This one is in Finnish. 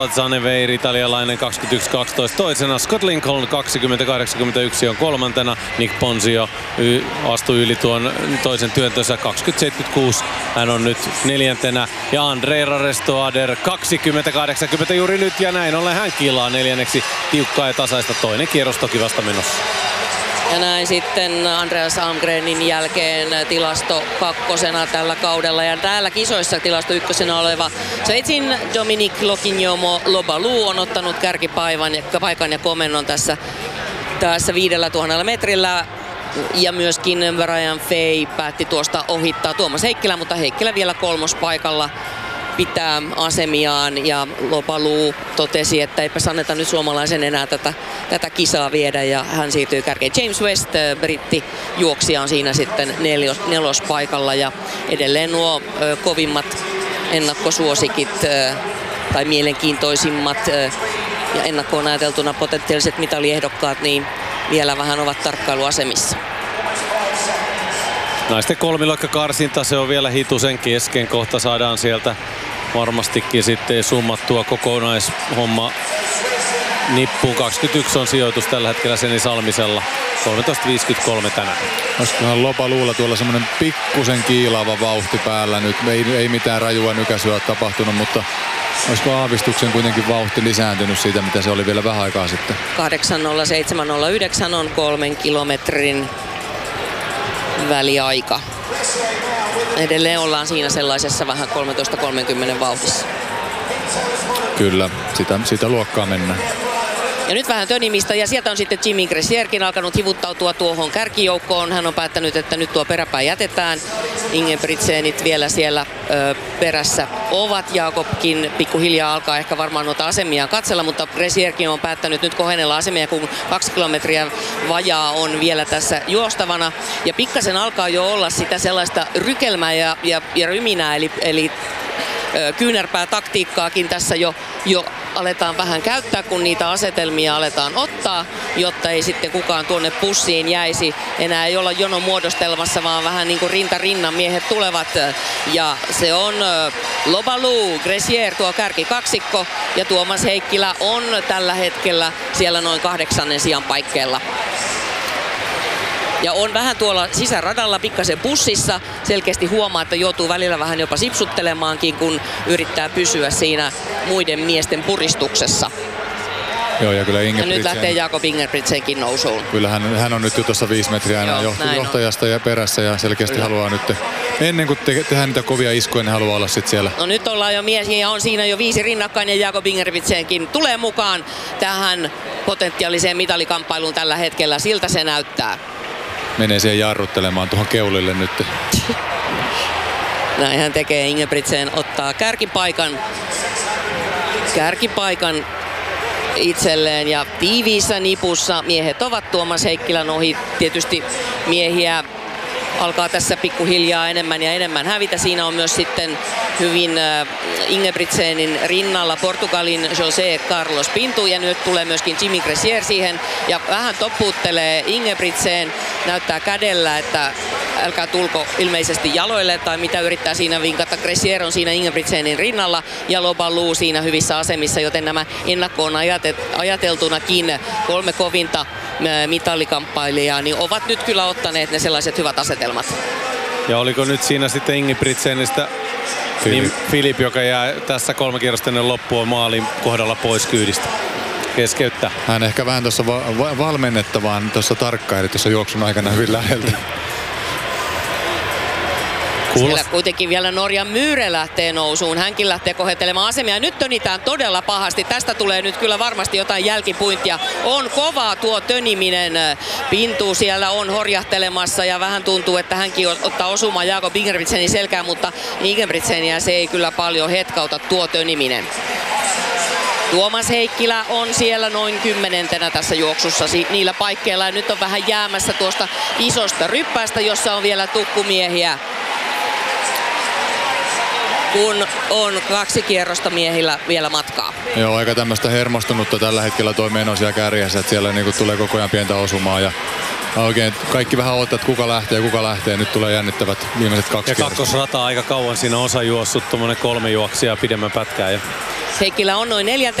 Zaneveir, italialainen 21-12 toisena, Scott Lincoln 20-81 on kolmantena, Nick Ponzio astui yli tuon toisen työntönsä 20-76, hän on nyt neljäntenä ja Andrei Rarestoader 20-80 juuri nyt ja näin ollen hän kilaa neljänneksi, tiukkaa ja tasaista, toinen kierros toki vasta menossa. Ja näin sitten Andreas Almgrenin jälkeen tilasto kakkosena tällä kaudella. Ja täällä kisoissa tilasto ykkösenä oleva Sveitsin Dominique Lobalu on ottanut kärkipaikan ja komennon tässä 5000 metrillä. Ja myöskin Brian Fay päätti tuosta ohittaa Tuomas Heikkilä, mutta Heikkilä vielä kolmospaikalla pitää asemiaan ja Lobalu totesi, että eipä anneta nyt suomalaisen enää tätä kisaa viedä ja hän siirtyy kärkeen. James West, britti juoksija, on siinä sitten nelospaikalla ja edelleen nuo kovimmat ennakkosuosikit tai mielenkiintoisimmat ja ennakkoon ajateltuna potentiaaliset mitaliehdokkaat niin vielä vähän ovat tarkkailuasemissa. Naisten kolmiloikkakarsinta, se on vielä hitusen kesken. Kohta saadaan sieltä varmastikin sitten summattua kokonaishomma nippuun. 21 on sijoitus tällä hetkellä Seni Salmisella. 13.53 tänään. Olisikohan Lobaluulla tuolla semmoinen pikkusen kiilaava vauhti päällä nyt. Ei mitään rajua nykäisyä tapahtunut, mutta olisiko aavistuksen kuitenkin vauhti lisääntynyt siitä, mitä se oli vielä vähän aikaa sitten? 8.07.09 on 3 kilometrin väliaika. Edelleen ollaan siinä sellaisessa vähän 13.30 vauhdissa. Kyllä, sitä luokkaa mennään. Ja nyt vähän tönimistä ja sieltä on sitten Jimmy Gressierkin alkanut hivuttautua tuohon kärkijoukkoon. Hän on päättänyt, että nyt tuo peräpää jätetään. Ingebrigtsenit vielä siellä perässä ovat. Jakobkin pikkuhiljaa alkaa ehkä varmaan noita asemiaan katsella, mutta Gressierkin on päättänyt nyt kohennella asemia, kun 2 kilometriä vajaa on vielä tässä juostavana. Ja pikkasen alkaa jo olla sitä sellaista rykelmää ja ryminää, eli kyynärpää taktiikkaakin tässä jo aletaan vähän käyttää, kun niitä asetelmia aletaan ottaa, jotta ei sitten kukaan tuonne pussiin jäisi. Enää ei olla jonon muodostelmassa, vaan vähän niin kuin rinta rinnan miehet tulevat. Ja se on Lobalu, Gressier tuo kärkikaksikko ja Tuomas Heikkilä on tällä hetkellä siellä noin 8. sijan paikkeilla. Ja on vähän tuolla sisäradalla pikkasen pussissa. Selkeästi huomaa, että joutuu välillä vähän jopa sipsuttelemaankin, kun yrittää pysyä siinä muiden miesten puristuksessa. Joo, ja kyllä ja nyt lähtee Jakob Ingebrigtsenkin nousuun. Kyllä hän on nyt jo tuossa 5 metriä enää johtajasta ja perässä ja selkeästi haluaa nyt, ennen kuin tehdään niitä kovia iskuja, niin haluaa olla sitten siellä. No nyt ollaan jo mies ja on siinä jo 5 rinnakkain ja Jakob Ingebrigtsenkin tulee mukaan tähän potentiaaliseen mitalikamppailuun tällä hetkellä. Siltä se näyttää. Menee siihen jarruttelemaan tuohon keulille nyt. Näin hän tekee. Ingebrigtsen ottaa kärkipaikan itselleen ja tiiviissä nipussa miehet ovat Tuomas Heikkilän ohi. Tietysti miehiä alkaa tässä pikkuhiljaa enemmän ja enemmän hävitä. Siinä on myös sitten hyvin Ingebrigtsenin rinnalla Portugalin José Carlos Pinto ja nyt tulee myöskin Jimmy Gressier siihen ja vähän toppuuttelee Ingebrigtsen, näyttää kädellä, että älkää tulko ilmeisesti jaloille tai mitä yrittää siinä vinkata. Gressier on siinä Ingebrigtsenin rinnalla ja Lobalu siinä hyvissä asemissa, joten nämä ennakkoon ajateltunakin 3 kovinta mitalikamppailijaa niin ovat nyt kyllä ottaneet ne sellaiset hyvät asetelmat. Ja oliko nyt siinä sitten Ingebrigtsenistä Filip, joka jää tässä 3 kierrosta ennen loppua maalin kohdalla pois kyydistä? Keskeyttää. Hän ehkä vähän tuossa valmennettavaan tuossa tarkkaili tuossa juoksun aikana hyvin läheltä. Siellä kuitenkin vielä Norjan Myhre lähtee nousuun. Hänkin lähtee kohettelemaan asemia. Nyt tönitään todella pahasti. Tästä tulee nyt kyllä varmasti jotain jälkipuintia. On kovaa tuo töniminen. Pintu siellä on horjahtelemassa ja vähän tuntuu, että hänkin ottaa osumaan Jakob Ingebrigtsenin selkään, mutta Ingebrigtseniä se ei kyllä paljon hetkauta tuo töniminen. Tuomas Heikkilä on siellä noin 10. tässä juoksussa niillä paikkeilla ja nyt on vähän jäämässä tuosta isosta ryppäästä, jossa on vielä tukkumiehiä. Kun on 2 kierrosta miehillä vielä matkaa. Joo, aika tämmöistä hermostunutta tällä hetkellä toi meno siellä kärjessä, että siellä niinku tulee koko ajan pientä osumaa ja Oikein kaikki vähän odottaa, että kuka lähtee. Nyt tulee jännittävät viimeiset 2 Ja kierrosta. kakkosrata aika kauan siinä osa juossut, tuommoinen 3 juoksijaa pidemmän pätkää. Heikkilä on noin 4.